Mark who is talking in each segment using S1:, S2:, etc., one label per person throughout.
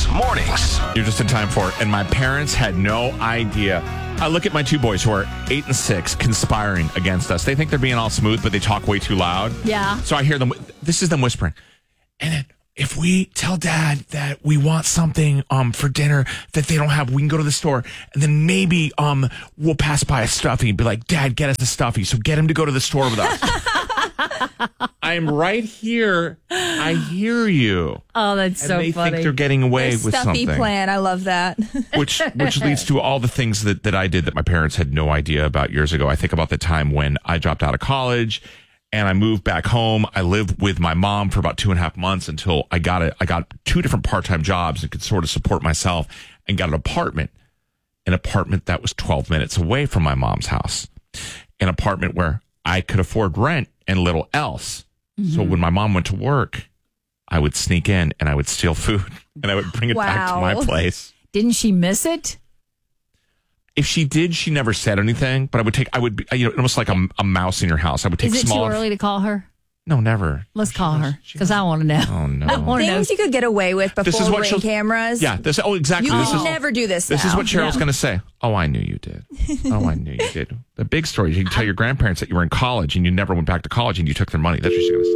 S1: Mornings.
S2: You're just in time for it. And my parents had no idea. I look at my two boys who are 8 and 6 conspiring against us. They think they're being all smooth, but they talk way too loud.
S3: Yeah.
S2: So I hear them. This is them whispering. And then if we tell Dad that we want something for dinner that they don't have, we can go to the store. And then maybe we'll pass by a stuffy and be like, Dad, get us a stuffy. So get him to go to the store with us. I'm right here. I hear you.
S3: Oh, that's so funny.
S2: And they think they're getting away with
S4: stuffy
S2: something.
S4: plan. I love that.
S2: which leads to all the things that I did that my parents had no idea about years ago. I think about the time when I dropped out of college and I moved back home. I lived with my mom for about 2.5 months until I got 2 different part-time jobs and could sort of support myself and got an apartment that was 12 minutes away from my mom's house, an apartment where I could afford rent and little else. Mm-hmm. So when my mom went to work, I would sneak in and I would steal food and I would bring it back to my place.
S3: Didn't she miss it?
S2: If she did, she never said anything, but I would be, almost like a mouse in your house. I would take
S3: Is it
S2: small.
S3: too early to call her?
S2: No, never.
S3: Let's call her because I want to know.
S2: Oh, no.
S3: I want to know.
S4: Things you could get away with before Ring cameras.
S2: Yeah. Exactly.
S4: You can never do this now.
S2: This is what Cheryl's going to say. Oh, I knew you did. Oh, I knew you did. The big story is you can tell your grandparents that you were in college and you never went back to college and you took their money. That's what she's going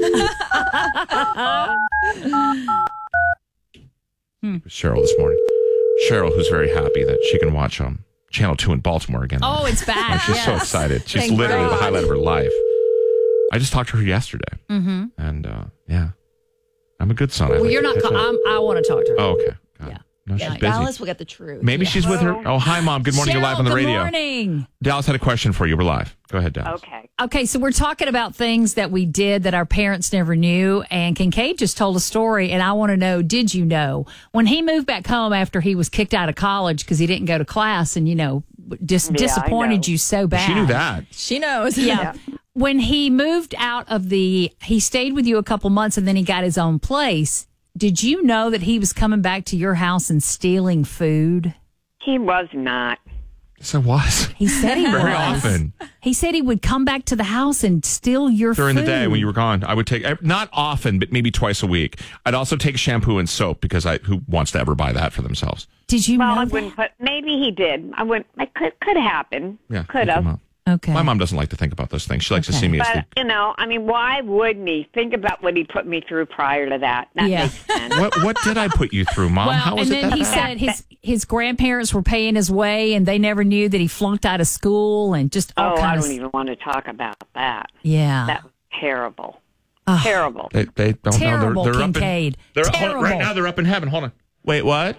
S2: to say. Cheryl this morning. Cheryl, who's very happy that she can watch Channel 2 in Baltimore again.
S3: Oh, it's back.
S2: She's so excited. She's literally the highlight of her life. I just talked to her yesterday. Mm-hmm. And, yeah. I'm a good son.
S3: Well, you're not. I want to talk to her.
S2: Oh, okay.
S3: Yeah.
S2: No, she's busy.
S4: Dallas will get the truth.
S2: Maybe she's with her. Oh, hi, Mom. Good morning.
S3: Cheryl,
S2: You're live on the radio.
S3: Good morning.
S2: Dallas had a question for you. We're live. Go ahead, Dallas.
S3: Okay, so we're talking about things that we did that our parents never knew. And Kincaid just told a story, and I want to know, did you know? When he moved back home after he was kicked out of college because he didn't go to class and, disappointed you so bad.
S2: She knew that.
S4: She knows.
S3: Yeah. When he moved he stayed with you a couple months and then he got his own place. Did you know that he was coming back to your house and stealing food?
S5: He was not.
S2: Yes, I was.
S3: He said he was.
S2: Very often.
S3: He said he would come back to the house and steal your
S2: During
S3: food.
S2: the day when you were gone. I would take, not often, but maybe twice a week. I'd also take shampoo and soap because who wants to ever buy that for themselves?
S3: Did you know
S5: I
S3: that?
S5: wouldn't put, maybe he did. I wouldn't, it could happen.
S2: Yeah.
S5: Could have.
S3: Okay.
S2: My mom doesn't like to think about those things. She likes to see me as
S5: But, why wouldn't he? Think about what he put me through prior to that. That makes sense.
S2: What did I put you through, Mom? How was
S3: and then he said his grandparents were paying his way and they never knew that he flunked out of school and just all
S5: I
S3: kinds
S5: don't even want to talk about that.
S3: Yeah.
S5: That was terrible.
S3: Oh.
S5: Terrible.
S2: They don't
S3: Terrible,
S2: know. They're
S3: Kincaid. Terrible.
S2: Right now they're up in heaven. Hold on. Wait, what?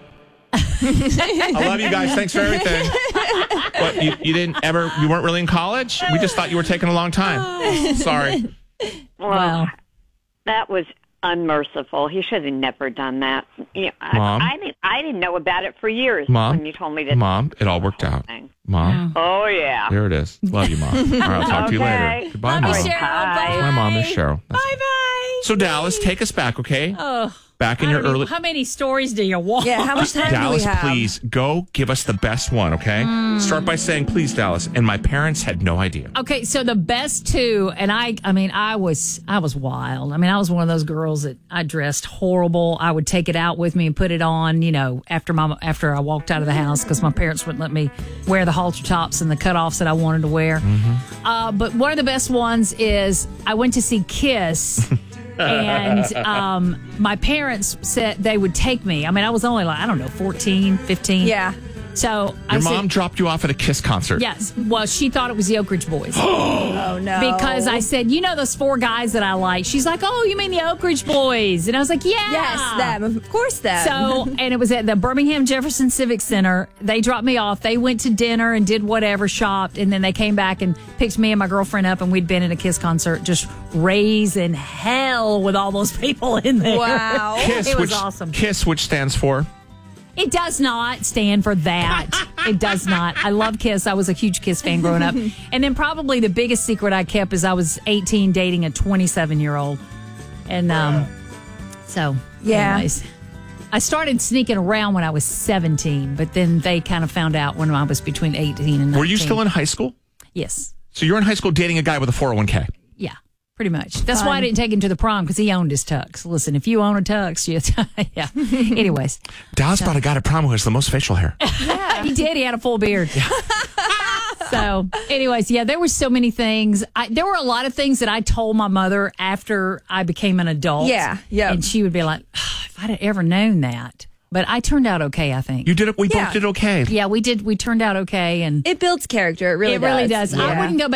S2: I love you guys. Thanks for everything. What, you weren't really in college? We just thought you were taking a long time. Sorry.
S5: Well, that was unmerciful. He should have never done that.
S2: Mom?
S5: I didn't know about it for years.
S2: Mom?
S5: When you told me that.
S2: Mom, it all worked out. Mom?
S5: Oh, yeah.
S2: There it is. Love you, Mom. All right, I'll talk to you later. Goodbye,
S3: Love
S2: Mom.
S3: you, Cheryl. Bye.
S2: My mom is Cheryl.
S3: Bye-bye.
S2: So, Dallas, take us back, okay?
S3: Oh.
S2: Back in your early...
S3: How many stories do you want?
S4: Yeah, how much time
S2: Dallas,
S4: do we have?
S2: please, go give us the best one, okay? Start by saying, please, Dallas. And my parents had no idea.
S3: Okay, so the best two, and I was wild. I was one of those girls that I dressed horrible. I would take it out with me and put it on, after I walked out of the house because my parents wouldn't let me wear the halter tops and the cutoffs that I wanted to wear. Mm-hmm. But one of the best ones is I went to see Kiss. And my parents said they would take me. I was only 14, 15.
S4: Yeah.
S3: So
S2: Your mom dropped you off at a Kiss concert.
S3: Yes. Well, she thought it was the Oak Ridge Boys.
S4: Oh, no.
S3: Because I said, those 4 guys that I like. She's like, oh, you mean the Oak Ridge Boys? And I was like, yeah.
S4: Yes, them. Of course, them.
S3: So, and it was at the Birmingham Jefferson Civic Center. They dropped me off. They went to dinner and did whatever, shopped. And then they came back and picked me and my girlfriend up. And we'd been at a Kiss concert, just raising hell with all those people in there.
S4: Wow.
S2: Kiss,
S3: it was awesome.
S2: Kiss, which stands for?
S3: It does not stand for that. It does not. I love Kiss. I was a huge Kiss fan growing up. And then probably the biggest secret I kept is I was 18 dating a 27-year-old. And anyways, I started sneaking around when I was 17, but then they kind of found out when I was between 18 and 19.
S2: Were you still in high school?
S3: Yes.
S2: So you're in high school dating a guy with a 401k?
S3: Yeah. Pretty much. That's why I didn't take him to the prom, because he owned his tux. Listen, if you own a tux, yeah. Anyways.
S2: Dallas brought a guy to prom who has the most facial hair.
S3: Yeah, he did. He had a full beard. So, anyways, yeah, there were so many things. There were a lot of things that I told my mother after I became an adult.
S4: Yeah.
S3: And she would be like, if I'd have ever known that. But I turned out okay, I think.
S2: You did it. We both did okay.
S3: Yeah, we did. We turned out okay. And
S4: It builds character. It really does.
S3: I wouldn't go back